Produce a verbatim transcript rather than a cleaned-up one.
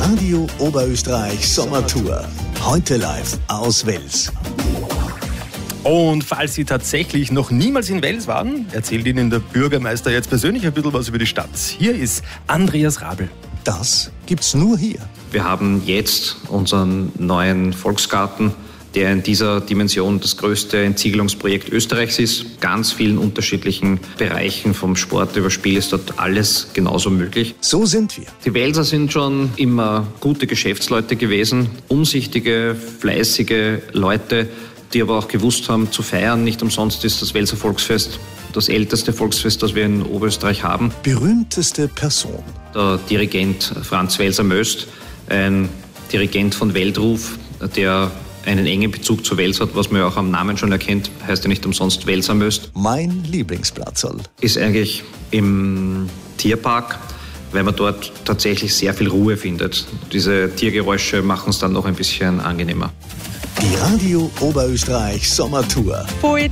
Radio Oberösterreich Sommertour. Heute live aus Wels. Und falls Sie tatsächlich noch niemals in Wels waren, erzählt Ihnen der Bürgermeister jetzt persönlich ein bisschen was über die Stadt. Hier ist Andreas Rabel. Das gibt's nur hier. Wir haben jetzt unseren neuen Volksgarten, der in dieser Dimension das größte Entsiegelungsprojekt Österreichs ist. Ganz vielen unterschiedlichen Bereichen, vom Sport über Spiel ist dort alles genauso möglich. So sind wir. Die Welser sind schon immer gute Geschäftsleute gewesen, umsichtige, fleißige Leute, die aber auch gewusst haben zu feiern. Nicht umsonst ist das Welser Volksfest das älteste Volksfest, das wir in Oberösterreich haben. Berühmteste Person. Der Dirigent Franz Welser-Möst, ein Dirigent von Weltruf, der einen engen Bezug zu Wels hat, was man ja auch am Namen schon erkennt, heißt ja nicht umsonst Welser-Möst. Mein Lieblingsplatzerl Ist eigentlich im Tierpark, weil man dort tatsächlich sehr viel Ruhe findet. Diese Tiergeräusche machen es dann noch ein bisschen angenehmer. Die Radio Oberösterreich Sommertour. Voll